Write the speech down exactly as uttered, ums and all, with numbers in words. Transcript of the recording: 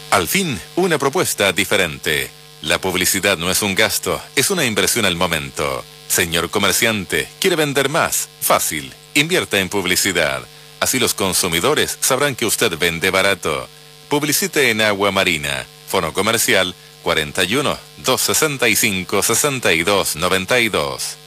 Al fin, una propuesta diferente. La publicidad no es un gasto, es una inversión al momento. Señor comerciante, ¿quiere vender más? Fácil, invierta en publicidad. Así los consumidores sabrán que usted vende barato. Publicite en Agua Marina. Fono comercial cuarenta y uno, doscientos sesenta y cinco, sesenta y dos noventa y dos.